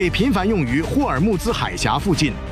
频繁用于霍尔木兹海峡附近。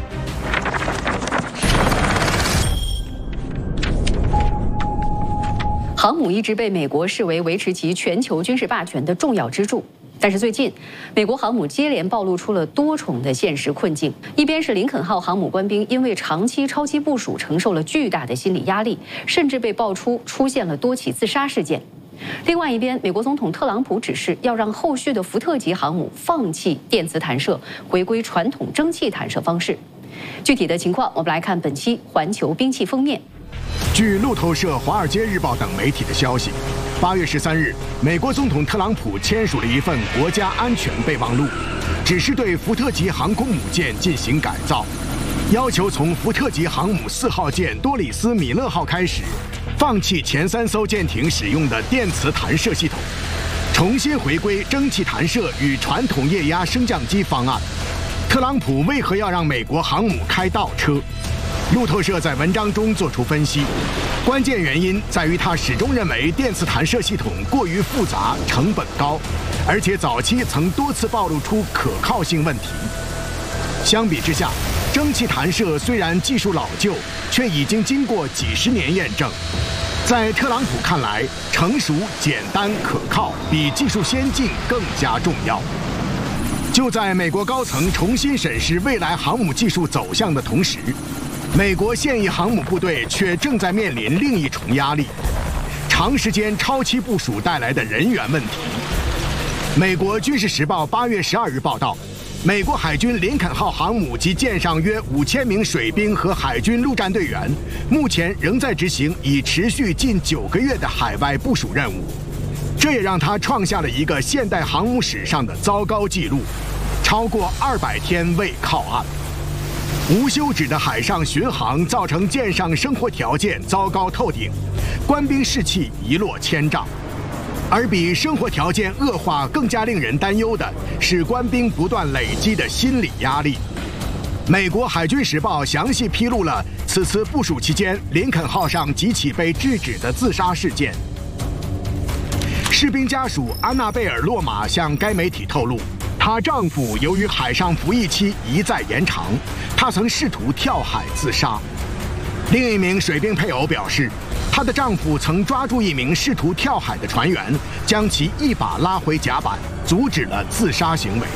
航母一直被美国视为维持其全球军事霸权的重要支柱。 但是最近，美国航母接连暴露出了多重的现实困境。一边是林肯号航母官兵因为长期超期部署，承受了巨大的心理压力，甚至被爆出现了多起自杀事件。另外一边，美国总统特朗普指示要让后续的福特级航母放弃电磁弹射，回归传统蒸汽弹射方式。具体的情况，我们来看本期《环球兵器》封面。 据路透社、《华尔街日报》等媒体的消息。 8月13日，美国总统特朗普签署了一份国家安全备忘录，指示对福特级航空母舰进行改造，要求从福特级航母4号舰多里斯·米勒号开始，放弃前3艘舰艇使用的电磁弹射系统，重新回归蒸汽弹射与传统液压升降机方案。特朗普为何要让美国航母开倒车？ 路透社在文章中作出分析，关键原因在于他始终认为电磁弹射系统过于复杂、成本高，而且早期曾多次暴露出可靠性问题。相比之下，蒸汽弹射虽然技术老旧，却已经经过几十年验证。在特朗普看来，成熟、简单、可靠比技术先进更加重要。就在美国高层重新审视未来航母技术走向的同时， 美国现役航母部队却正在面临另一重压力：长时间超期部署带来的人员问题。美国《军事时报》8月12日报道，美国海军林肯号航母及舰上约5000名水兵和海军陆战队员，目前仍在执行已持续近9个月的海外部署任务。这也让他创下了一个现代航母史上的糟糕纪录：超过200天未靠岸。 无休止的海上巡航造成舰上生活条件糟糕透顶，官兵士气一落千丈。而比生活条件恶化更加令人担忧的是官兵不断累积的心理压力。美国海军时报详细披露了此次部署期间林肯号上几起被制止的自杀事件。士兵家属安娜贝尔·洛马向该媒体透露，她丈夫由于海上服役期一再延长。 她曾试图跳海自杀。另一名水兵配偶表示，她的丈夫曾抓住一名试图跳海的船员，将其一把拉回甲板，阻止了自杀行为。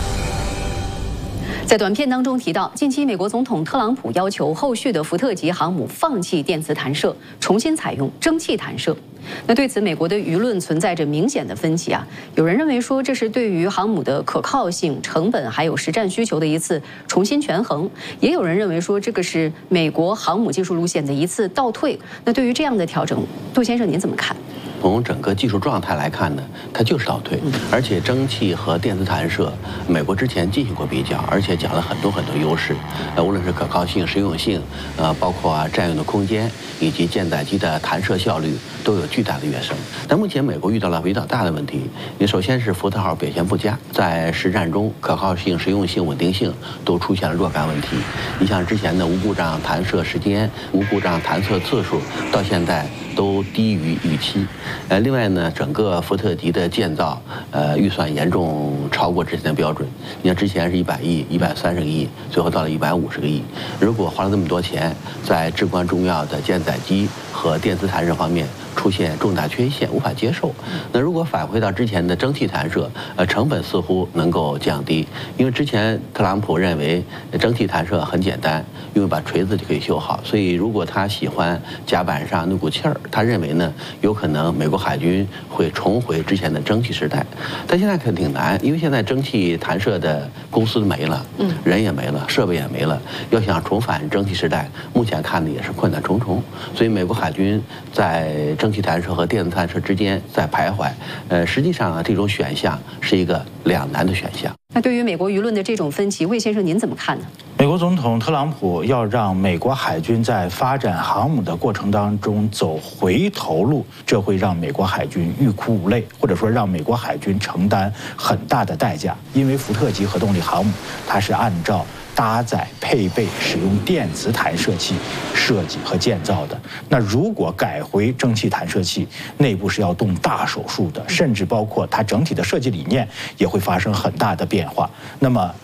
在短片当中提到，近期美国总统特朗普要求后续的福特级航母放弃电磁弹射，重新采用蒸汽弹射。 那对此，美国的舆论存在着明显的分歧啊。有人认为说这是对于航母的可靠性、成本还有实战需求的一次重新权衡；也有人认为说这个是美国航母技术路线的一次倒退。那对于这样的调整，杜先生您怎么看？ 从整个技术状态来看呢，它就是倒退，而且蒸汽和电磁弹射，美国之前进行过比较，而且讲了很多优势，无论是可靠性、实用性，包括占用的空间以及舰载机的弹射效率，都有巨大的跃升。但目前美国遇到了比较大的问题，你首先是福特号表现不佳，在实战中可靠性、实用性、稳定性都出现了若干问题。你像之前的无故障弹射时间、无故障弹射次数，到现在都低于预期。 另外呢，整个福特级的建造，预算严重超过之前的标准。你看之前是100亿、130个亿，最后到了150个亿。如果花了这么多钱，在至关重要的舰载机和电磁弹射方面出现重大缺陷，无法接受。那如果返回到之前的蒸汽弹射，成本似乎能够降低，因为之前特朗普认为蒸汽弹射很简单，因为把锤子就可以修好，所以如果他喜欢甲板上那股气儿，他认为呢，有可能美国海军会重回之前的蒸汽时代。但现在可挺难，因为现在蒸汽弹射的公司没了，人也没了，设备也没了，要想重返蒸汽时代，目前看的也是困难重重。所以美国海军在蒸汽弹射和电磁弹射之间在徘徊。实际上呢，这种选项是一个两难的选项。 那对于美国舆论的这种分歧，魏先生您怎么看呢？ 美国总统特朗普要让美国海军在发展航母的过程当中走回头路，这会让美国海军欲哭无泪，或者说让美国海军承担很大的代价。因为福特级核动力航母，它是按照搭载、配备、使用电磁弹射器设计和建造的。那如果改回蒸汽弹射器，内部是要动大手术的，甚至包括它整体的设计理念也会发生很大的变化。那么